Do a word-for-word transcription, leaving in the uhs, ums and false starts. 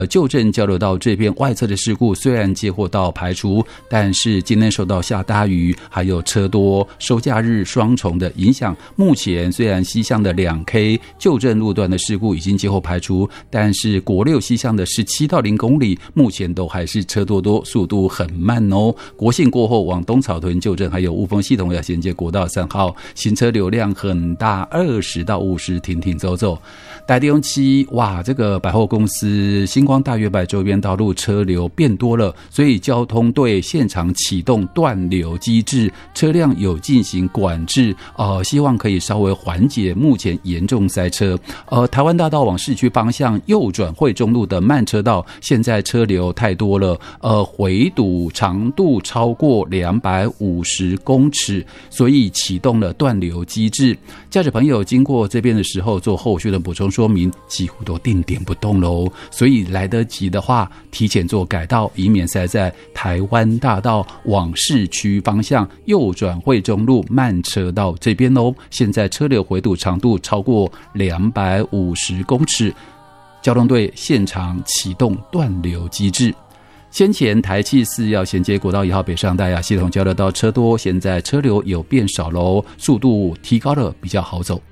旧正交流道这边外侧的事故虽然接获到排除，但是今天受到下大雨还有车多收假日双重的影响，目前虽然西向的 两 K 旧正路段的事故已经接获排除，但是国六西向的十七到零公里目前都还是车多多，速度很慢哦。国庆过后往东草屯旧正还有雾峰系统要衔接国道三号，行车流量很大，二十到五十停停走走。台地用七，哇，这个百货公司星光大悦百周边道路车流变多了，所以交通队现场启动断流机制，车辆有进行管制，呃，希望可以稍微缓解目前严重塞车。呃，台湾大道往市区方向右转惠中路的慢车道，现在车流太多了，呃，回堵长度超过两百五十公尺，所以启动了断流机制。驾驶朋友经过这边的时候做后续的补充说明，几乎都定点不动喽，所以来得及的话提前做改道，以免塞在台湾大道往市区方向右转惠中路慢车道这边喽。现在车流回堵长度超过两百五十公尺，交通队现场启动断流机制。先前台气四要衔接国道一号北上大雅系统交流道车多，现在车流有变少喽，速度提高了，比较好走。